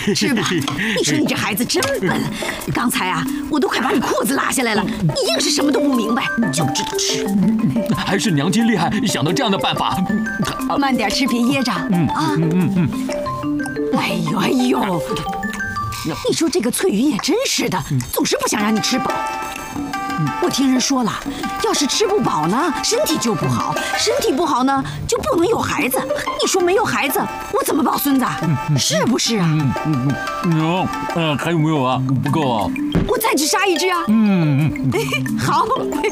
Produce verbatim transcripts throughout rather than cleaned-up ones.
吃吧。你说你这孩子真笨，刚才啊，我都快把你裤子拉下来了，你硬是什么都不明白，就知道吃。 还是娘亲厉害，想到这样的办法。 慢点吃，别噎着。嗯啊。嗯嗯嗯。哎呦哎呦，你说这个翠云也真是的，总是不想让你吃饱。我听人说了，要是吃不饱呢，身体就不好，身体不好呢，就不能有孩子。你说没有孩子，我怎么抱孙子？是不是啊？ 娘，嗯，还有没有啊？不够啊？ 我再去杀一只啊！ 嗯嗯， 好。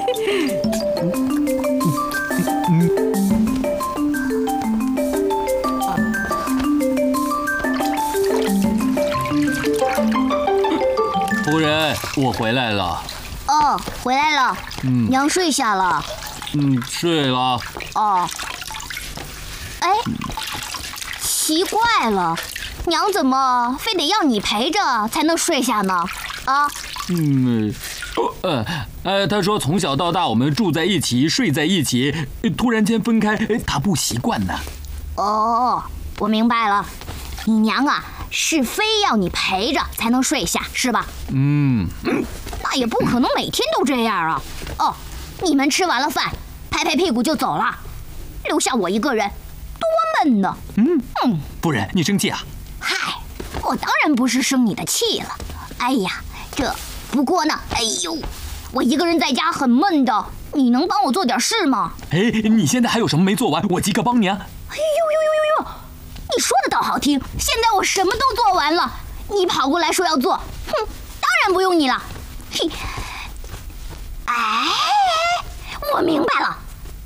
夫人，我回来了。 哦，回来了。嗯，娘睡下了。 嗯，睡了。 哦。哎，奇怪了，娘怎么非得要你陪着才能睡下呢？啊？ 嗯，呃呃，她说从小到大我们住在一起，睡在一起，突然间分开，她不习惯呢。 哦，我明白了，你娘啊是非要你陪着才能睡下，是吧？ 嗯。 那也不可能每天都这样啊！哦，你们吃完了饭，拍拍屁股就走了，留下我一个人，多闷呢！ 嗯嗯，夫人，你生气啊？ 嗨，我当然不是生你的气了。哎呀，这不过呢，哎呦，我一个人在家很闷的，你能帮我做点事吗？ 哎，你现在还有什么没做完？我即刻帮你啊！ 哎呦呦呦呦呦，你说的倒好听，现在我什么都做完了，你跑过来说要做，哼，当然不用你了。嘿，哎，我明白了，